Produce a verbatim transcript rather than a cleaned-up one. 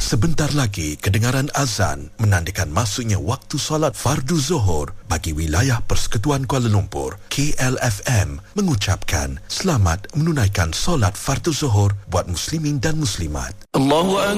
Sebentar lagi kedengaran azan menandakan masuknya waktu solat fardu Zuhur bagi wilayah Persekutuan Kuala Lumpur. K L F M mengucapkan selamat menunaikan solat fardu Zuhur buat muslimin dan muslimat. Allahu